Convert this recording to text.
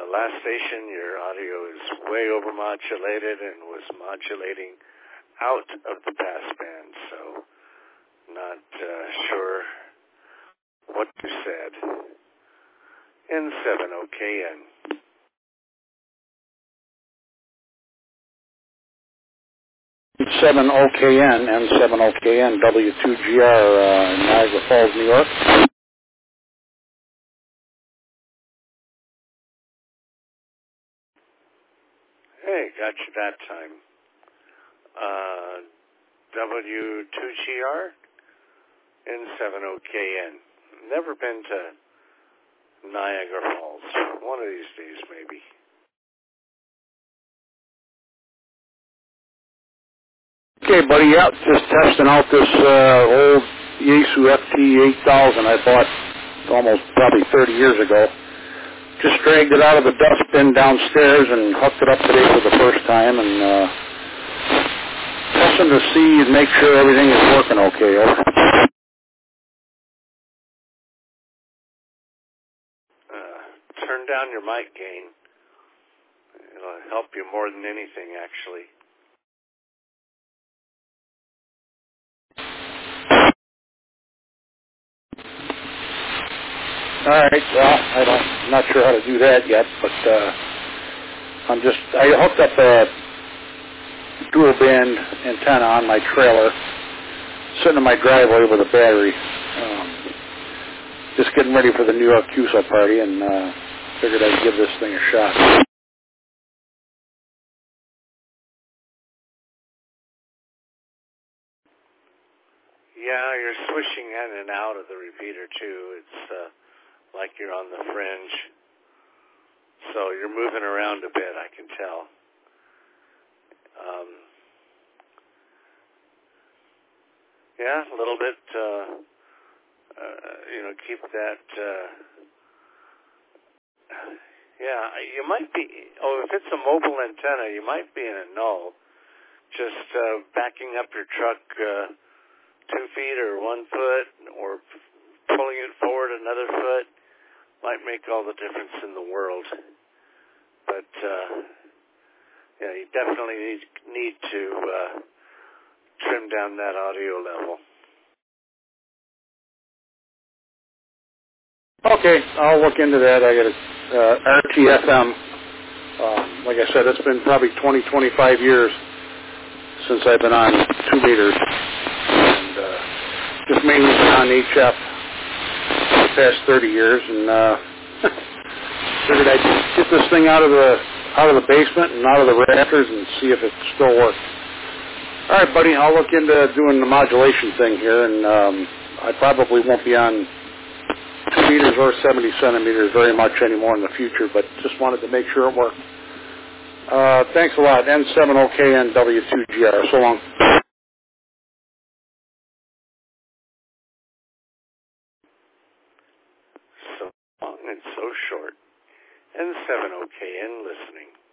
last station, your audio is way overmodulated and was modulating out of the passband, so not sure what you said. N7OKN. N7OKN, N7OKN, W2GR, Niagara Falls, New York. Hey, got you that time. W2GR, N7OKN. Never been to Niagara Falls. One of these days, maybe. Okay, buddy, yeah, just testing out this old Yaesu FT8000 I bought almost probably 30 years ago. Just dragged it out of the dustbin downstairs and hooked it up today for the first time and testing to see and make sure everything is working okay. Turn down your mic gain. It'll help you more than anything, actually. All right, well, I'm not sure how to do that yet, but I hooked up a dual band antenna on my trailer, sitting in my driveway with a battery, just getting ready for the New York QSO party, and figured I'd give this thing a shot. Yeah, you're swishing in and out of the repeater, too. It's like you're on the fringe. So you're moving around a bit, I can tell. Yeah, a little bit, keep that, you might be, if it's a mobile antenna, you might be in a null. Just backing up your truck 2 feet or 1 foot, or pulling it forward another foot might make all the difference in the world. But you definitely need to trim down that audio level. Okay, I'll look into that. I got a RTFM. Like I said, it's been probably 20, 25 years since I've been on 2 meters. And just mainly been on HF for the past 30 years. And figured I'd get this thing out of the basement and out of the rafters and see if it still works. All right, buddy, I'll look into doing the modulation thing here, and I probably won't be on 2 meters or 70 centimeters very much anymore in the future, but just wanted to make sure it worked. Thanks a lot. N7OKN W2GR. So long. So long and so short. N7OKN listening.